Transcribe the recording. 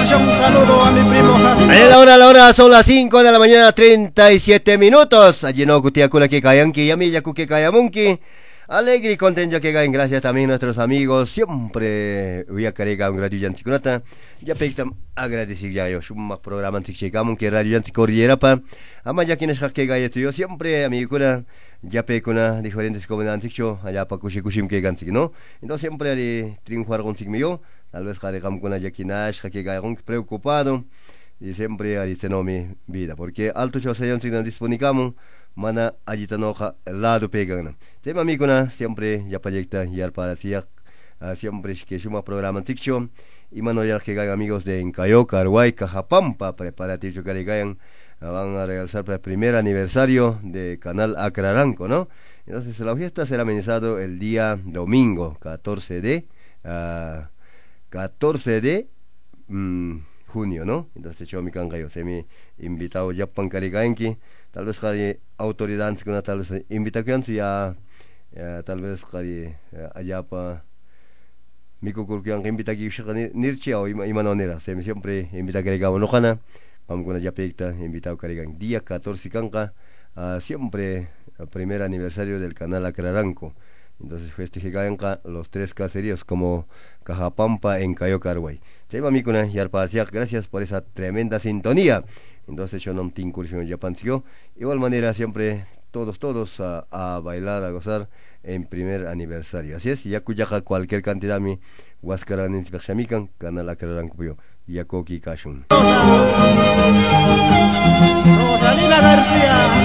Un saludo a mi primo Jacinto. La hora son las 5 de la mañana, 37 minutos. Allí no Kutiakula que Kayanki, Yamilla Kuki Kayamunki. Alegre y contento que caen, gracias también a nuestros amigos. Siempre voy a cargar un radio Yantikunata. Ya peitam agradecer ya yo. Shumak programa Antichikamun que radio Yanti Cordillera pa. Ama ya quienes que gaya yo siempre amigura. Ya pecuna diferentes comandantes yo allá pa kushikushim que gansik, ¿no? Entonces siempre haré triunfar con sigmio. Tal vez haré con ya quienes que gaya un preocupado. Y siempre haré mi vida. Porque alto yo se yon disponible. Mana agitanoja lado pegan. Tema amigona siempre ya proyecta ya para siak siempre que suma programa tiksho y mano ya que ganan amigos de Encayo, Carhuay, Cajapampa preparativo que ganan van a realizar para el primer aniversario de Canal Acraranco, ¿no? Entonces la fiesta será amenizado el día domingo 14 de junio, ¿no? Entonces yo me cangayo, se me invitado ya pan carigaenki. Tal vez hay autoridades que tal vez invitación ya tal vez hay allá para mi cucurquian que invita aquí nirche o imanonera se me siempre invita que llegamos no gana vamos con ya pecta invitado que llegan día 14 canca siempre el primer aniversario del canal Acraranco. Entonces festejan los tres caseríos como Cajapampa en Cayo Carhuay. Tema mi con gracias por esa tremenda sintonía. Entonces yo no te incursión en Japón. Igual manera siempre todos a bailar, a gozar en primer aniversario. Así es, ya cuyaja cualquier cantidad mi huascaran en Spechamican, canal Acraranco ya coqui cashun. Rosalina García.